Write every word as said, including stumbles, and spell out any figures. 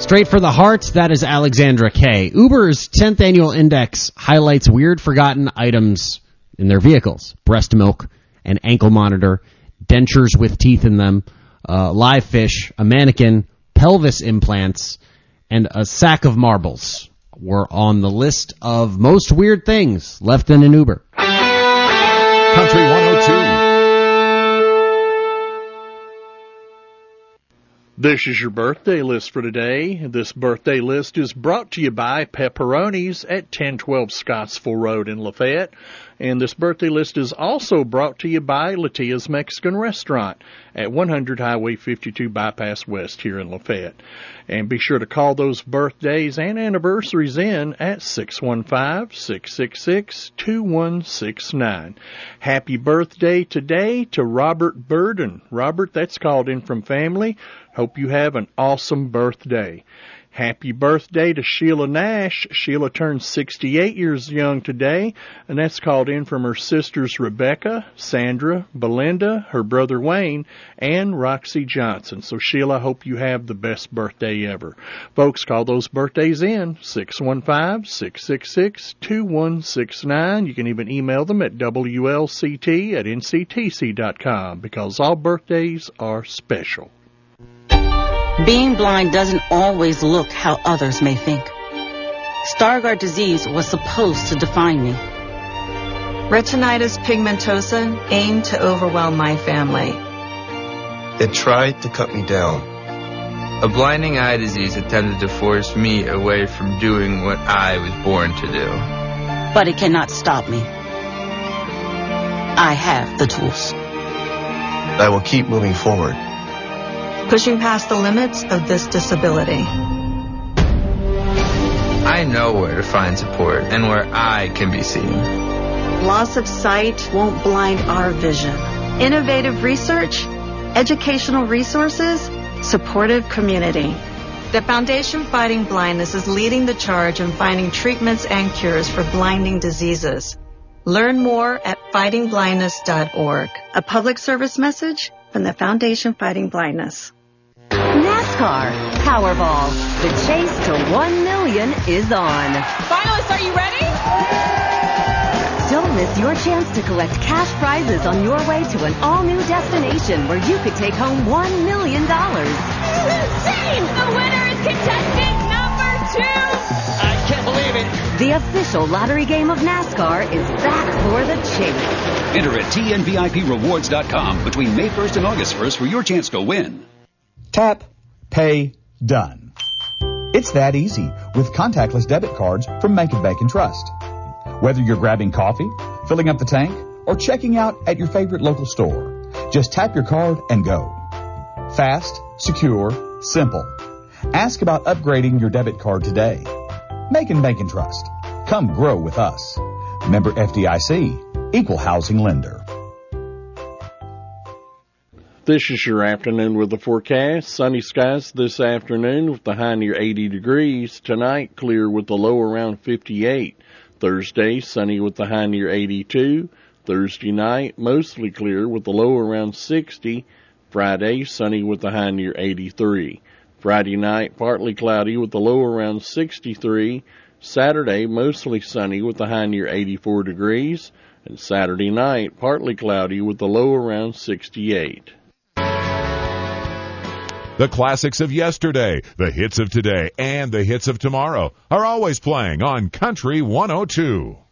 Straight for the heart, that is Alexandra Kay. Uber's tenth annual index highlights weird forgotten items in their vehicles. Breast milk, an ankle monitor, dentures with teeth in them, uh, live fish, a mannequin, pelvis implants, and a sack of marbles were on the list of most weird things left in an Uber. Country one oh two. This is your birthday list for today. This birthday list is brought to you by Pepperonis at ten twelve Scottsville Road in Lafayette. And this birthday list is also brought to you by Latia's Mexican Restaurant at one hundred Highway fifty-two Bypass West here in Lafayette. And be sure to call those birthdays and anniversaries in at six one five, six six six, two one six nine. Happy birthday today to Robert Burden. Robert, that's called in from family. Hope you have an awesome birthday. Happy birthday to Sheila Nash. Sheila turns sixty-eight years young today, and that's called in from her sisters Rebecca, Sandra, Belinda, her brother Wayne, and Roxy Johnson. So, Sheila, I hope you have the best birthday ever. Folks, call those birthdays in, six one five, six six six, two one six nine. You can even email them at W L C T at N C T C dot com, because all birthdays are special. Being blind doesn't always look how others may think. Stargardt disease was supposed to define me. Retinitis pigmentosa aimed to overwhelm my family. It tried to cut me down. A blinding eye disease attempted to force me away from doing what I was born to do. But it cannot stop me. I have the tools. I will keep moving forward, pushing past the limits of this disability. I know where to find support and where I can be seen. Loss of sight won't blind our vision. Innovative research, educational resources, supportive community. The Foundation Fighting Blindness is leading the charge in finding treatments and cures for blinding diseases. Learn more at fighting blindness dot org. A public service message from the Foundation Fighting Blindness. NASCAR Powerball. The chase to one million is on. Finalists, are you ready? Don't miss your chance to collect cash prizes on your way to an all-new destination where you could take home one million dollars. This is insane! The winner is contestant number two! I can't believe it. The official lottery game of NASCAR is back for the chase. Enter at T N V I P rewards dot com between May first and August first for your chance to win. Tap, pay, done. It's that easy with contactless debit cards from Make and Bake and Trust. Whether you're grabbing coffee, filling up the tank, or checking out at your favorite local store, just tap your card and go. Fast, secure, simple. Ask about upgrading your debit card today. Make and Bake and Trust. Come grow with us. Member F D I C, Equal Housing Lender. This is your afternoon with the forecast. Sunny skies this afternoon with the high near eighty degrees. Tonight, clear with the low around fifty-eight. Thursday, sunny with the high near eighty-two. Thursday night, mostly clear with the low around sixty. Friday, sunny with the high near eighty-three. Friday night, partly cloudy with the low around sixty-three. Saturday, mostly sunny with the high near eighty-four degrees. And Saturday night, partly cloudy with the low around sixty-eight. The classics of yesterday, the hits of today, and the hits of tomorrow are always playing on Country one oh two.